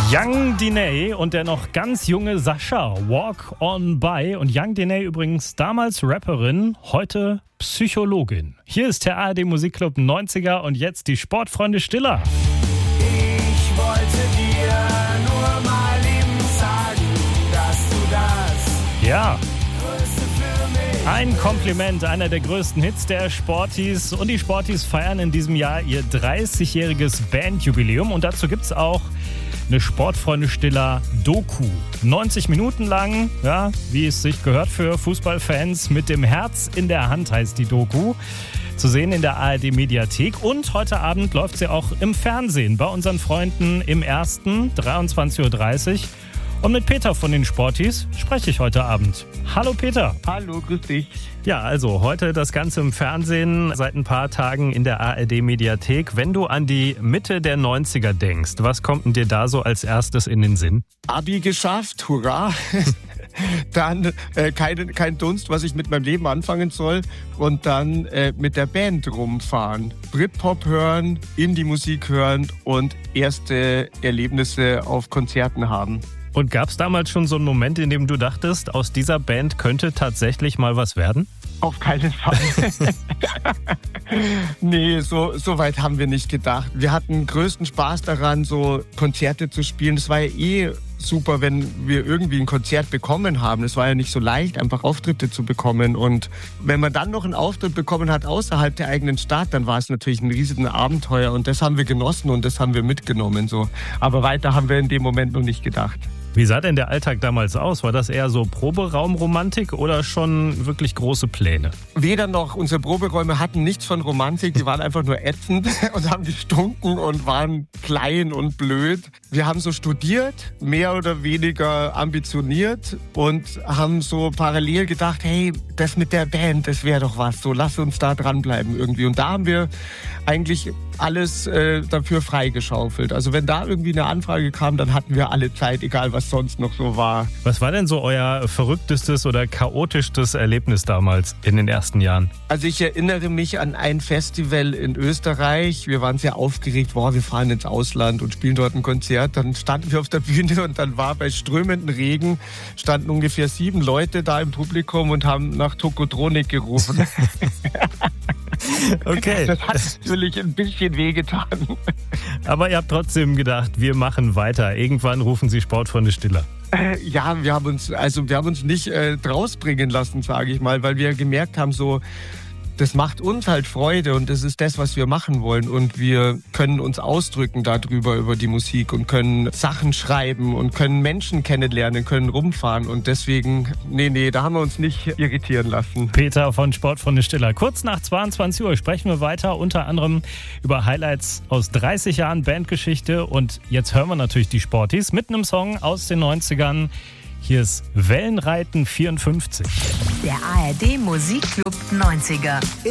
Young Diney und der noch ganz junge Sascha, Walk on By. Und Young Diney übrigens damals Rapperin, heute Psychologin. Hier ist der ARD Musikclub 90er und jetzt die Sportfreunde Stiller. Ich wollte dir nur mal eben sagen, dass du das Ja, Größte für mich ein Kompliment, einer der größten Hits der Sporties. Und die Sporties feiern in diesem Jahr ihr 30-jähriges Bandjubiläum. Und dazu gibt's auch eine Sportfreunde-Stiller-Doku. 90 Minuten lang, ja, wie es sich gehört für Fußballfans. Mit dem Herz in der Hand heißt die Doku. Zu sehen in der ARD-Mediathek. Und heute Abend läuft sie auch im Fernsehen bei unseren Freunden im Ersten, 23.30 Uhr. Und mit Peter von den Sporties spreche ich heute Abend. Hallo Peter. Hallo, grüß dich. Ja, also heute das Ganze im Fernsehen, seit ein paar Tagen in der ARD-Mediathek. Wenn du an die Mitte der 90er denkst, was kommt denn dir da so als erstes in den Sinn? Abi geschafft, hurra. Dann kein Dunst, was ich mit meinem Leben anfangen soll. Und dann mit der Band rumfahren. Britpop hören, Indie-Musik hören und erste Erlebnisse auf Konzerten haben. Und gab es damals schon so einen Moment, in dem du dachtest, aus dieser Band könnte tatsächlich mal was werden? Auf keinen Fall. Nee, so weit haben wir nicht gedacht. Wir hatten größten Spaß daran, so Konzerte zu spielen. Es war ja eh super, wenn wir irgendwie ein Konzert bekommen haben. Es war ja nicht so leicht, einfach Auftritte zu bekommen. Und wenn man dann noch einen Auftritt bekommen hat außerhalb der eigenen Stadt, dann war es natürlich ein riesiges Abenteuer. Und das haben wir genossen und das haben wir mitgenommen. So. Aber weiter haben wir in dem Moment noch nicht gedacht. Wie sah denn der Alltag damals aus? War das eher so Proberaumromantik oder schon wirklich große Pläne? Weder noch. Unsere Proberäume hatten nichts von Romantik. Die waren einfach nur ätzend und haben gestunken und waren klein und blöd. Wir haben so studiert, mehr oder weniger ambitioniert und haben so parallel gedacht, hey, das mit der Band, das wäre doch was. So, lass uns da dranbleiben irgendwie. Und da haben wir eigentlich alles dafür freigeschaufelt. Also wenn da irgendwie eine Anfrage kam, dann hatten wir alle Zeit, egal was sonst noch so war. Was war denn so euer verrücktestes oder chaotischstes Erlebnis damals in den ersten Jahren? Also ich erinnere mich an ein Festival in Österreich. Wir waren sehr aufgeregt, wir fahren ins Ausland und spielen dort ein Konzert. Dann standen wir auf der Bühne und dann war bei strömendem Regen, standen ungefähr 7 Leute da im Publikum und haben nach Tokotronik gerufen. Okay. Das hat natürlich ein bisschen wehgetan. Aber ihr habt trotzdem gedacht, wir machen weiter. Irgendwann rufen sie Sportfreunde Stiller. Ja, wir haben uns nicht drausbringen lassen, sage ich mal, weil wir gemerkt haben, so, das macht uns halt Freude und das ist das, was wir machen wollen. Und wir können uns ausdrücken darüber, über die Musik und können Sachen schreiben und können Menschen kennenlernen, können rumfahren. Und deswegen, da haben wir uns nicht irritieren lassen. Peter von Sportfreunde Stiller. Kurz nach 22 Uhr sprechen wir weiter, unter anderem über Highlights aus 30 Jahren Bandgeschichte. Und jetzt hören wir natürlich die Sporties mit einem Song aus den 90ern. Hier ist Wellenreiten 54. Der ARD Musikclub 90er.